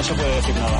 se puede decir nada.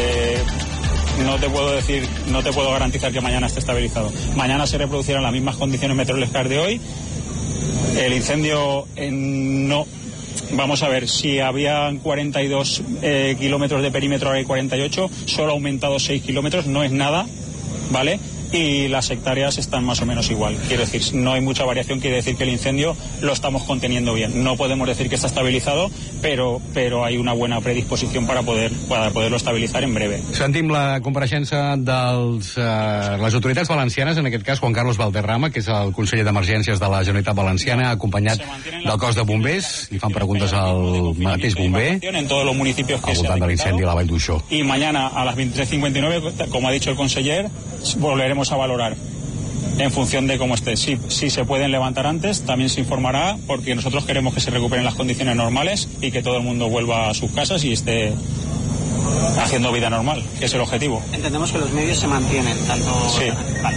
No te puedo garantizar que mañana esté estabilizado. Mañana se reproducirán las mismas condiciones meteorológicas de hoy. El incendio no. Vamos a ver, si habían 42 kilómetros de perímetro, ahora hay 48, solo ha aumentado 6 kilómetros, no es nada, ¿vale? Y las hectáreas están más o menos igual. Quiero decir, no hay mucha variación, quiere decir que el incendio lo estamos conteniendo bien. No podemos decir que está estabilizado, pero hay una buena predisposición para poderlo estabilizar en breve. Sentim la compareixença de les autoritats valencianes, en aquest cas Juan Carlos Valderrama, que és el conseller d'Emergències de la Generalitat Valenciana, acompanyat del cos de bombers. Li fan preguntes al mateix bomber en todos los municipios que al voltant de l'incendi a la Vall d'Uixó. Y mañana a las 23:59, como ha dicho el conseller, volveremos a valorar en función de cómo esté. Si se pueden levantar antes, también se informará, porque nosotros queremos que se recuperen las condiciones normales y que todo el mundo vuelva a sus casas y esté haciendo vida normal, que es el objetivo. Entendemos que los medios se mantienen, tanto... Sí. Vale.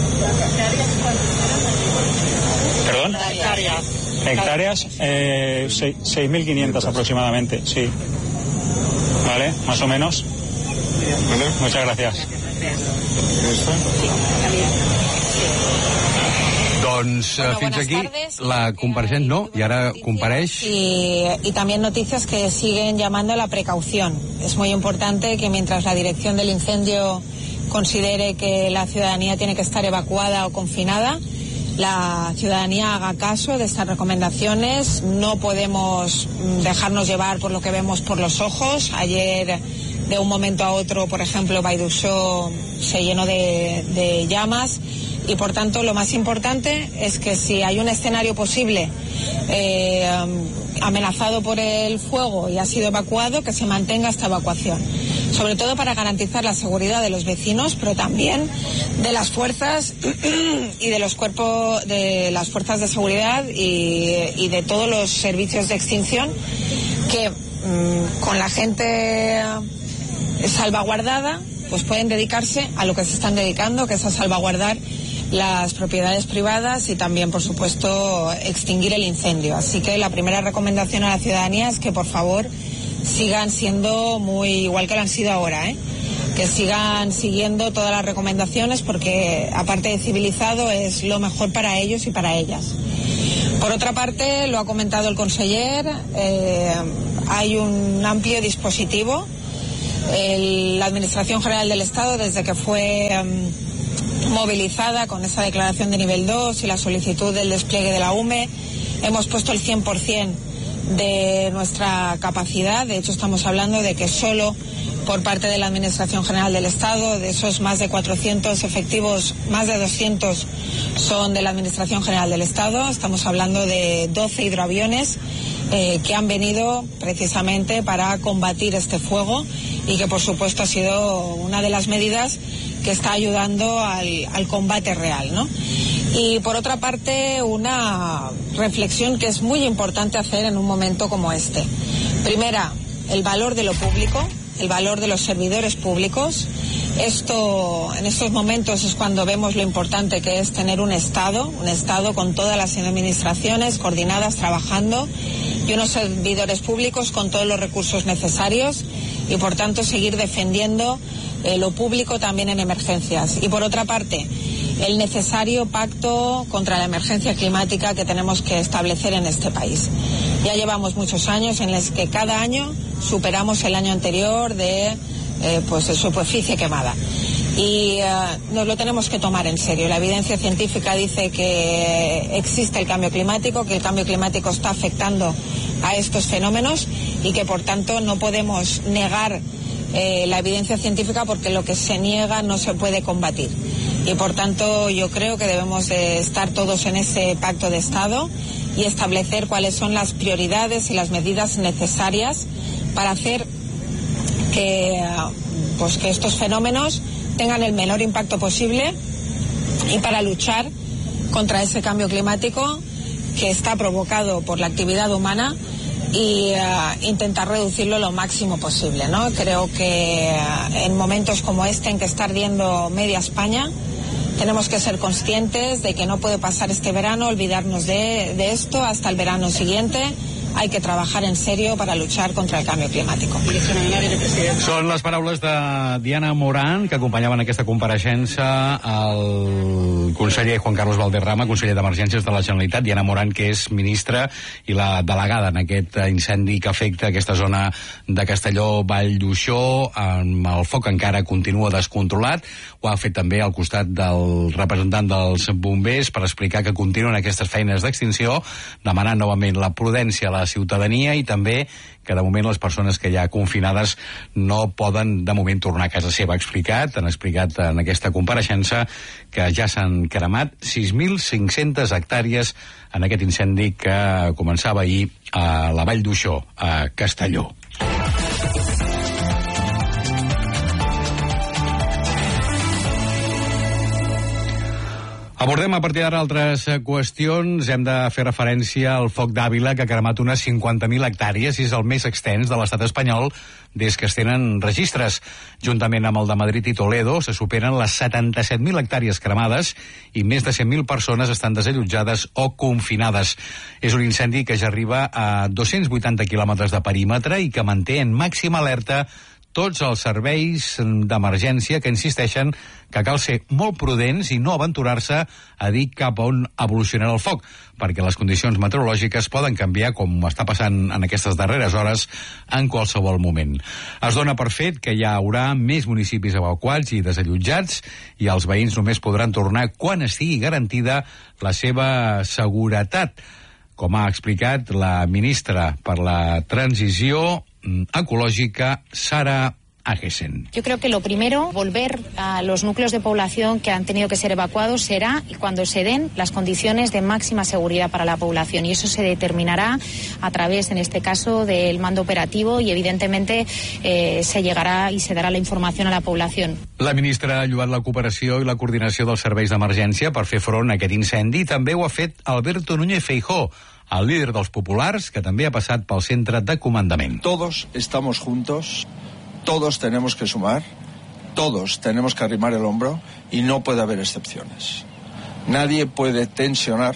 ¿Perdón? Hectáreas, 6.500 aproximadamente, sí. ¿Vale? Más o menos. ¿Vale? Muchas gracias. Doncs fins aquí la compareixença, no? Y ahora compareix. Y también noticias que siguen llamando a la precaución. Es muy importante que mientras la dirección del incendio considere que la ciudadanía tiene que estar evacuada o confinada, la ciudadanía haga caso de estas recomendaciones. No podemos dejarnos llevar por lo que vemos por los ojos. Ayer, de un momento a otro, por ejemplo, Vall d'Uixó se llenó de llamas, y por tanto lo más importante es que si hay un escenario posible amenazado por el fuego y ha sido evacuado, que se mantenga esta evacuación, sobre todo para garantizar la seguridad de los vecinos, pero también de las fuerzas y de los cuerpos de las fuerzas de seguridad y de todos los servicios de extinción que con la gente salvaguardada pues pueden dedicarse a lo que se están dedicando, que es a salvaguardar las propiedades privadas y también, por supuesto, extinguir el incendio. Así que la primera recomendación a la ciudadanía es que, por favor, sigan siendo muy igual que lo han sido ahora, que sigan siguiendo todas las recomendaciones, porque aparte de civilizado es lo mejor para ellos y para ellas. Por otra parte, lo ha comentado el conseller, hay un amplio dispositivo. La Administración General del Estado, desde que fue movilizada con esa declaración de nivel 2 y la solicitud del despliegue de la UME, hemos puesto el 100% de nuestra capacidad. De hecho, estamos hablando de que solo por parte de la Administración General del Estado, de esos más de 400 efectivos, más de 200 son de la Administración General del Estado. Estamos hablando de 12 hidroaviones que han venido precisamente para combatir este fuego, y que por supuesto ha sido una de las medidas que está ayudando al combate real, ¿no? Y por otra parte, una reflexión que es muy importante hacer en un momento como este. Primera, el valor de lo público, el valor de los servidores públicos. Esto, en estos momentos, es cuando vemos lo importante que es tener un Estado con todas las administraciones coordinadas, trabajando, y unos servidores públicos con todos los recursos necesarios, y por tanto seguir defendiendo lo público también en emergencias. Y por otra parte, el necesario pacto contra la emergencia climática que tenemos que establecer en este país. Ya llevamos muchos años en los que cada año superamos el año anterior de superficie quemada. Y nos lo tenemos que tomar en serio. La evidencia científica dice que existe el cambio climático, que el cambio climático está afectando a estos fenómenos, y que por tanto no podemos negar la evidencia científica, porque lo que se niega no se puede combatir. Y por tanto yo creo que debemos de estar todos en ese pacto de Estado y establecer cuáles son las prioridades y las medidas necesarias para hacer que estos fenómenos tengan el menor impacto posible, y para luchar contra ese cambio climático que está provocado por la actividad humana, y intentar reducirlo lo máximo posible, ¿no? Creo que en momentos como este, en que está ardiendo media España, tenemos que ser conscientes de que no puede pasar este verano, olvidarnos de esto hasta el verano siguiente. hay que trabajar en serio para luchar contra el cambio climático. Són les paraules de Diana Morán, que acompanyaven aquesta compareixença al conseller Juan Carlos Valderrama, conseller d'Emergències de la Generalitat. Diana Morán, que és ministra i la delegada en aquest incendi que afecta aquesta zona de Castelló, Vall d'Uixó. El foc encara continua descontrolat. Ho ha fet també al costat del representant dels bombers per explicar que continuen aquestes feines d'extinció, demanant novament la prudència a la ciutadania i també que de moment les persones que ja confinades no poden de moment tornar a casa seva. Han explicat en aquesta compareixença que ja s'han cremat 6.500 hectàrees en aquest incendi que començava ahir a la Vall d'Uixó, a Castelló. Abordem a partir d'ara altres qüestions. Hem de fer referència al foc d'Àvila, que ha cremat unes 50.000 hectàrees i és el més extens de l'estat espanyol des que es tenen registres. Juntament amb el de Madrid i Toledo, se superen les 77.000 hectàrees cremades i més de 100.000 persones estan desallotjades o confinades. És un incendi que ja arriba a 280 quilòmetres de perímetre i que manté en màxima alerta tots els serveis d'emergència, que insisteixen que cal ser molt prudents i no aventurar-se a dir cap on evolucionarà el foc, perquè les condicions meteorològiques poden canviar, com està passant en aquestes darreres hores, en qualsevol moment. Es dona per fet que hi haurà més municipis evacuats i desallotjats i els veïns només podran tornar quan estigui garantida la seva seguretat, com ha explicat la ministra per la Transició Ecológica, Sara Agesen. Yo creo que lo primero, volver a los núcleos de población que han tenido que ser evacuados será cuando se den las condiciones de máxima seguridad para la población, y eso se determinará a través, en este caso, del mando operativo y evidentemente se llegará y se dará la información a la población. La ministra ha lloat la cooperació i la coordinació dels serveis d'emergència per fer front a aquest incendi. També ho ha fet Alberto Núñez Feijóo, el líder dels populars, que també ha passat pel centre de comandament. Todos estamos juntos, todos tenemos que sumar, todos tenemos que arrimar el hombro y no puede haber excepciones. Nadie puede tensionar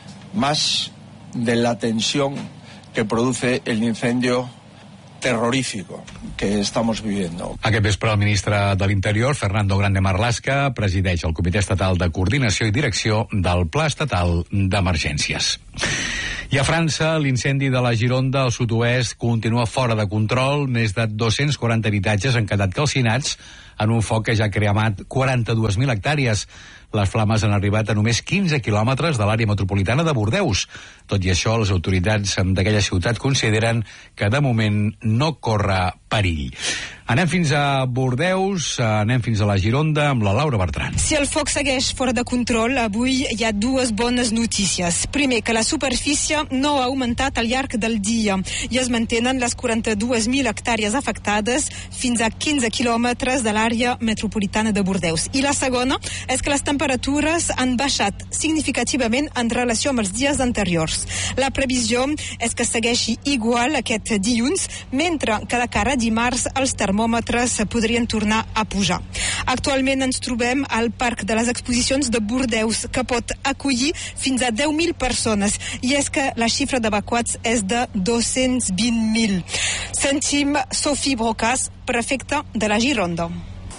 más de la tensión que produce el incendio terrorífico que estamos viviendo. Aquest vespre el ministre de l'Interior, Fernando Grande Marlaska, presideix el Comitè Estatal de Coordinació i Direcció del Pla Estatal d'Emergències. I a França, l'incendi de la Gironda al sud-oest continua fora de control. Més de 240 habitatges han quedat calcinats en un foc que ja ha cremat 42.000 hectàrees. Les flames han arribat a només 15 quilòmetres de l'àrea metropolitana de Bordeus. Tot i això, les autoritats d'aquella ciutat consideren que de moment no corre perill. Anem fins a Bordeus, anem fins a la Gironda amb la Laura Bertran. Si el foc segueix fora de control, avui hi ha dues bones notícies. Primer, que la superfície no ha augmentat al llarg del dia i es mantenen les 42.000 hectàrees afectades fins a 15 quilòmetres de l'àrea metropolitana de Bordeus. I la segona és que les temperatures han baixat significativament en relació amb els dies anteriors. La previsió és que segueixi igual aquest dilluns, mentre que de cara a dimarts els termòmetres podrien tornar a pujar. Actualment ens trobem al Parc de les Exposicions de Bordeus, que pot acollir fins a 10.000 persones, i és que la xifra d'evacuats és de 220.000. Sentim Sophie Brocas, prefecta de la Gironda.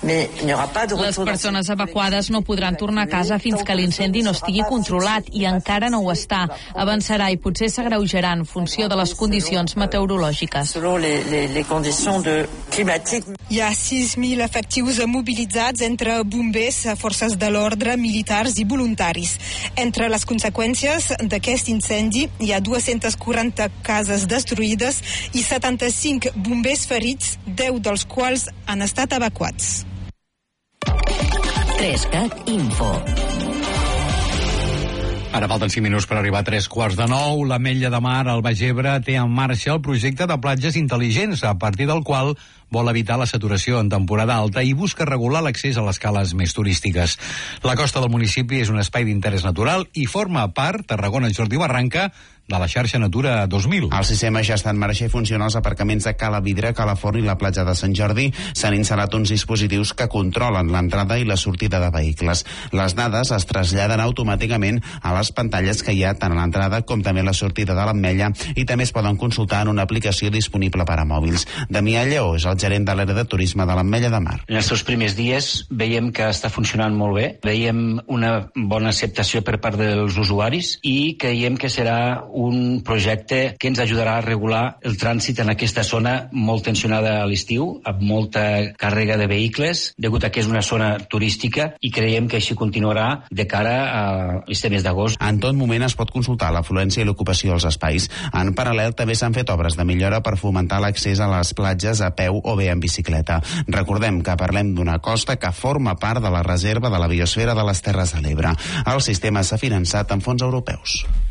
Les persones evacuades no podran tornar a casa fins que l'incendi no estigui controlat, i encara no ho està. Avançarà i potser s'agreujarà en funció de les condicions meteorològiques. Hi ha 6.000 efectius mobilitzats entre bombers, forces de l'ordre, militars i voluntaris. Entre les conseqüències d'aquest incendi hi ha 240 cases destruïdes i 75 bombers ferits, 10 dels quals han estat evacuats. 3CAT Info. Ara falten 5 minuts per arribar a 8:45. L'Ametlla de Mar, al Baix Ebre, té en marxa el projecte de platges intel·ligents, a partir del qual vol evitar la saturació en temporada alta i busca regular l'accés a les cales més turístiques. La costa del municipi és un espai d'interès natural i forma part, Tarragona, Jordi Barranca, de la xarxa Natura 2000. El sistema ja està en marxa i funciona als aparcaments de Cala Vidre, Calaforn i la platja de Sant Jordi. S'han instal·lat uns dispositius que controlen l'entrada i la sortida de vehicles. Les dades es traslladen automàticament a les pantalles que hi ha tant a l'entrada com també a la sortida de l'Ametlla i també es poden consultar en una aplicació disponible per a mòbils. Damià Lleó és el gerent de l'àrea de turisme de l'Ametlla de Mar. En els seus primers dies veiem que està funcionant molt bé, veiem una bona acceptació per part dels usuaris i creiem que serà un projecte que ens ajudarà a regular el trànsit en aquesta zona molt tensionada a l'estiu, amb molta càrrega de vehicles, degut a que és una zona turística i creiem que així continuarà de cara a este mes d'agost. En tot moment es pot consultar l'afluència i l'ocupació als espais. En paral·lel també s'han fet obres de millora per fomentar l'accés a les platges a peu o bé en bicicleta. Recordem que parlem d'una costa que forma part de la reserva de la biosfera de les Terres de l'Ebre. El sistema s'ha finançat amb fons europeus.